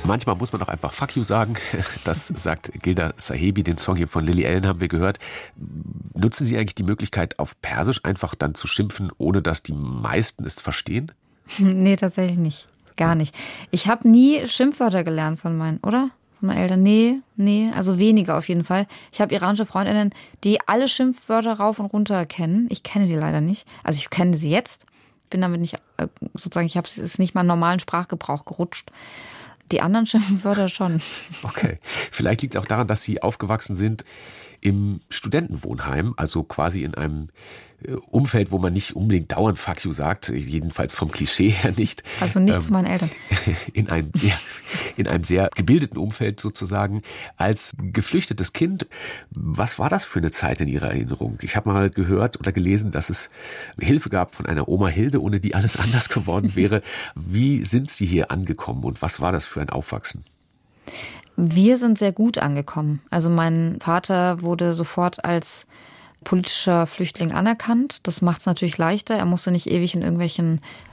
Manchmal muss man doch einfach Fuck you sagen. Das sagt Gilda Sahebi, den Song hier von Lily Allen haben wir gehört. Nutzen Sie eigentlich die Möglichkeit, auf Persisch einfach dann zu schimpfen, ohne dass die meisten es verstehen? Nee, tatsächlich nicht. Gar nicht. Ich habe nie Schimpfwörter gelernt von meinen Eltern. Nee, also weniger auf jeden Fall. Ich habe iranische Freundinnen, die alle Schimpfwörter rauf und runter kennen. Ich kenne die leider nicht. Also ich kenne sie jetzt. Bin damit nicht, sozusagen, es ist nicht mal im normalen Sprachgebrauch gerutscht. Die anderen Schimpfwörter schon. Okay. Vielleicht liegt es auch daran, dass Sie aufgewachsen sind im Studentenwohnheim, also quasi in einem Umfeld, wo man nicht unbedingt dauernd Fuck you sagt, jedenfalls vom Klischee her nicht. Also nicht zu meinen Eltern. In einem sehr gebildeten Umfeld sozusagen. Als geflüchtetes Kind, was war das für eine Zeit in Ihrer Erinnerung? Ich habe mal gehört oder gelesen, dass es Hilfe gab von einer Oma Hilde, ohne die alles anders geworden wäre. Wie sind Sie hier angekommen und was war das für ein Aufwachsen? Wir sind sehr gut angekommen. Also mein Vater wurde sofort als politischer Flüchtling anerkannt. Das macht es natürlich leichter. Er musste nicht ewig in irgendwelchen